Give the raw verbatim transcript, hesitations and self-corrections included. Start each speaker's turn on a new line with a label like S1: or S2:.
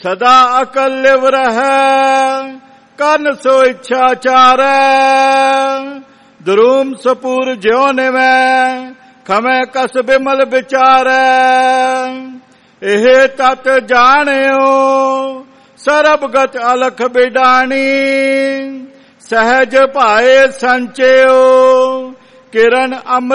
S1: ਸਦਾ ਅਕਲ ਲਿਵ ਰਹੈ, ਕਰਨ ਸੋ ਇੱਛਾ ਚਾਰੈ। ਦਰੂਮ ਸਪੂਰ ਜਿਉ ਨਿਵੈ, ਖਮੈ ਕਸ ਬਿਮਲ ਵਿਚਾਰੈ। ਇਹ ਤਤ ਜਾਣਿਓ, ਸਰਬ ਗਤ ਅਲਖ ਬਿਡਾਣੀ। ਸਹਿਜ ਭਾਏ ਸੰਚਿਓ, ਕਿਰਨ ਅੰਮ੍ਰਿਤ